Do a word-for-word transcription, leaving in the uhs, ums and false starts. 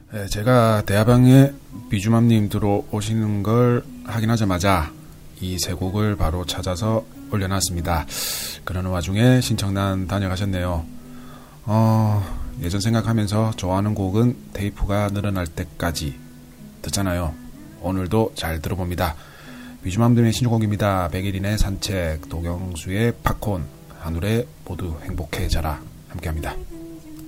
네, 제가 대화방에 비주맘님 들어오시는 걸 확인하자마자 이 세 곡을 바로 찾아서 올려놨습니다. 그러는 와중에 신청난 다녀가셨네요. 어, 예전 생각하면서 좋아하는 곡은 테이프가 늘어날 때까지 듣잖아요. 오늘도 잘 들어봅니다. 비주맘님의 신청곡입니다. 백일인의 산책, 도경수의 팝콘, 한울의 모두 행복해져라 함께합니다.